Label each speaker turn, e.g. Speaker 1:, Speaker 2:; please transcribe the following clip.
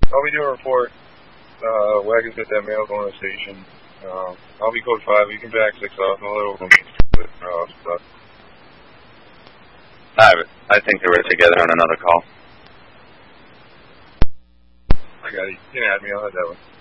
Speaker 1: I'll be doing a report. Wagon's got that mail going to the station. I'll be code 5. You can back 6 off. I'll let stuff.
Speaker 2: I think they were together on another call.
Speaker 1: I got it. You can add me. I'll have that one.